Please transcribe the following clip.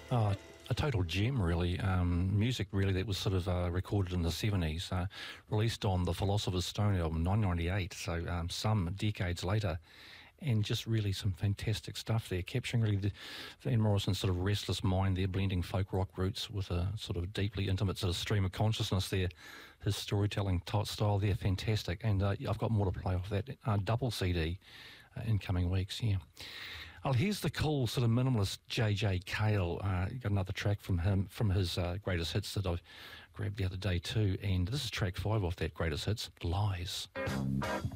Oh, a total gem, really. Music, really, that was sort of recorded in the 70s, released on the Philosopher's Stone album, 1998, so some decades later. And just really some fantastic stuff there, capturing really Van Morrison's sort of restless mind there, blending folk rock roots with a sort of deeply intimate sort of stream of consciousness there. His storytelling style there, fantastic. And I've got more to play off that double CD in coming weeks, yeah. Oh, here's the cool sort of minimalist J.J. Cale. Got another track from him, from his greatest hits that I grabbed the other day too. And this is track 5 off that greatest hits, Lies.